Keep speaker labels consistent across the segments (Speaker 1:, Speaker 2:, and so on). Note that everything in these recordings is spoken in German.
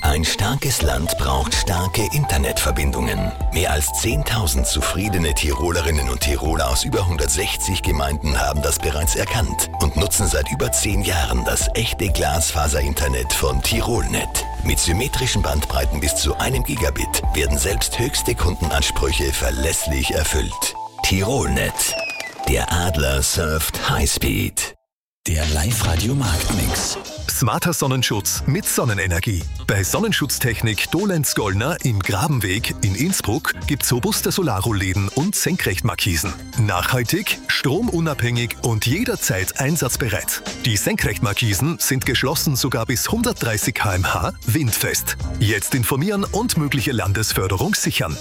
Speaker 1: Ein starkes Land braucht starke Internetverbindungen. Mehr als 10.000 zufriedene Tirolerinnen und Tiroler aus über 160 Gemeinden haben das bereits erkannt und nutzen seit über 10 Jahren das echte Glasfaser-Internet von Tirolnet. Mit symmetrischen Bandbreiten bis zu 1 Gigabit werden selbst höchste Kundenansprüche verlässlich erfüllt. Tirolnet. Der Adler surft Highspeed. Der Live-Radio Marktmix.
Speaker 2: Smarter Sonnenschutz mit Sonnenenergie. Bei Sonnenschutztechnik Dolenz-Gollner im Grabenweg in Innsbruck gibt's robuste Solarrollläden und Senkrechtmarkisen. Nachhaltig, stromunabhängig und jederzeit einsatzbereit. Die Senkrechtmarkisen sind geschlossen sogar bis 130 km/h windfest. Jetzt informieren und mögliche Landesförderung sichern.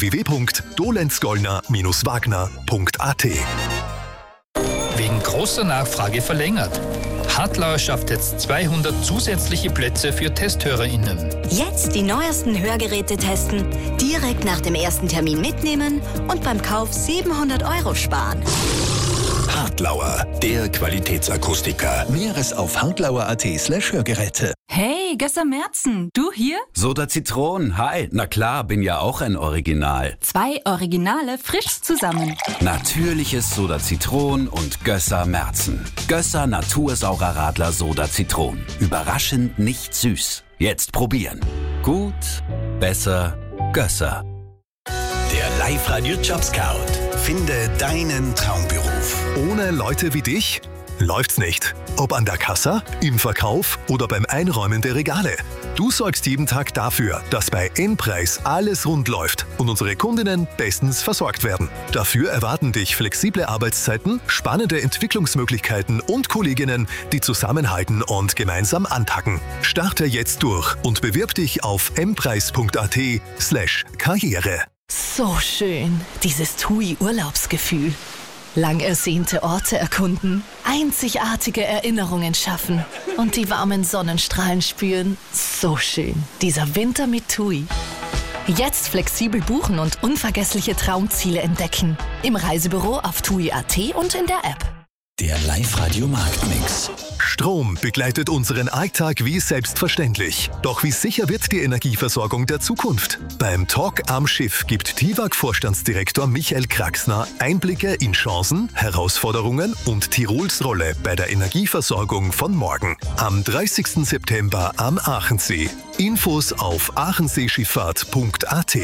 Speaker 2: www.dolenzgollner-wagner.at.
Speaker 3: Wegen großer Nachfrage verlängert. Hartlauer schafft jetzt 200 zusätzliche Plätze für TesthörerInnen.
Speaker 4: Jetzt die neuesten Hörgeräte testen, direkt nach dem ersten Termin mitnehmen und beim Kauf 700 € sparen.
Speaker 1: Hartlauer, der Qualitätsakustiker. Näheres auf hartlauer.at/Hörgeräte.
Speaker 5: Hey, Gösser Merzen, du hier?
Speaker 6: Soda Zitron, hi. Na klar, bin ja auch ein Original.
Speaker 5: 2 Originale frisch zusammen.
Speaker 6: Natürliches Soda Zitron und Gösser Merzen. Gösser Natursaurer Radler Soda Zitron. Überraschend nicht süß. Jetzt probieren. Gut, besser, Gösser.
Speaker 1: Der Live-Radio Jobscout. Finde deinen Traumberuf.
Speaker 2: Ohne Leute wie dich läuft's nicht. Ob an der Kassa, im Verkauf oder beim Einräumen der Regale. Du sorgst jeden Tag dafür, dass bei N-Preis alles rund läuft und unsere Kundinnen bestens versorgt werden. Dafür erwarten dich flexible Arbeitszeiten, spannende Entwicklungsmöglichkeiten und Kolleginnen, die zusammenhalten und gemeinsam anpacken. Starte jetzt durch und bewirb dich auf mpreis.at/Karriere.
Speaker 7: So schön, dieses TUI-Urlaubsgefühl. Lang ersehnte Orte erkunden, einzigartige Erinnerungen schaffen und die warmen Sonnenstrahlen spüren. So schön, dieser Winter mit TUI. Jetzt flexibel buchen und unvergessliche Traumziele entdecken. Im Reisebüro auf TUI.at und in der App.
Speaker 1: Der Live-Radio Marktmix.
Speaker 2: Strom begleitet unseren Alltag wie selbstverständlich. Doch wie sicher wird die Energieversorgung der Zukunft? Beim Talk am Schiff gibt TIWAG-Vorstandsdirektor Michael Kraxner Einblicke in Chancen, Herausforderungen und Tirols Rolle bei der Energieversorgung von morgen. Am 30. September am Aachensee. Infos auf aachenseeschifffahrt.at.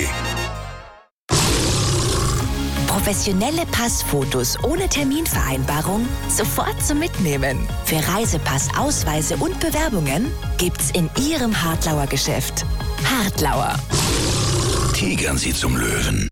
Speaker 4: Professionelle Passfotos ohne Terminvereinbarung sofort zum Mitnehmen. Für Reisepass, Ausweise und Bewerbungen gibt's in Ihrem Hartlauer Geschäft. Hartlauer.
Speaker 1: Tigern Sie zum Löwen.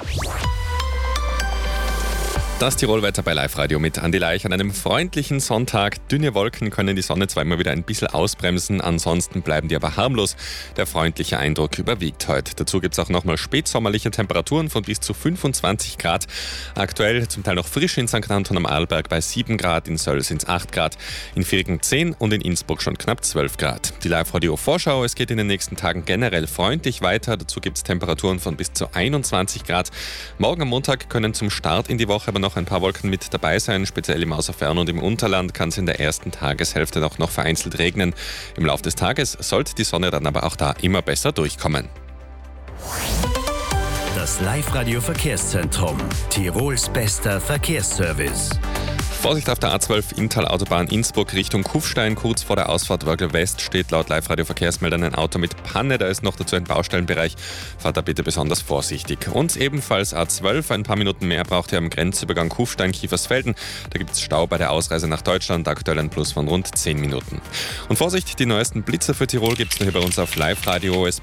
Speaker 8: Das Tirolwetter bei Live-Radio mit Andi Leich an einem freundlichen Sonntag. Dünne Wolken können die Sonne zwar immer wieder ein bisschen ausbremsen, ansonsten bleiben die aber harmlos. Der freundliche Eindruck überwiegt heute. Dazu gibt es auch nochmal spätsommerliche Temperaturen von bis zu 25 Grad. Aktuell zum Teil noch frisch in St. Anton am Arlberg bei 7 Grad, in Söll sind es 8 Grad, in Viergen 10 und in Innsbruck schon knapp 12 Grad. Die Live-Radio-Vorschau, es geht in den nächsten Tagen generell freundlich weiter. Dazu gibt es Temperaturen von bis zu 21 Grad. Morgen am Montag können zum Start in die Woche aber noch ein paar Wolken mit dabei sein. Speziell im Außerfern und im Unterland kann es in der ersten Tageshälfte noch vereinzelt regnen. Im Laufe des Tages sollte die Sonne dann aber auch da immer besser durchkommen.
Speaker 1: Das Live-Radio Verkehrszentrum. Tirols bester Verkehrsservice.
Speaker 8: Vorsicht auf der A12 Inntal-Autobahn Innsbruck Richtung Kufstein. Kurz vor der Ausfahrt Wörgl West steht laut Live-Radio-Verkehrsmeldern ein Auto mit Panne. Da ist noch dazu ein Baustellenbereich. Fahrt da bitte besonders vorsichtig. Und ebenfalls A12, ein paar Minuten mehr braucht ihr am Grenzübergang Kufstein-Kiefersfelden. Da gibt es Stau bei der Ausreise nach Deutschland. Aktuell ein Plus von rund 10 Minuten. Und Vorsicht, die neuesten Blitzer für Tirol gibt es noch bei uns auf Live-Radio. Es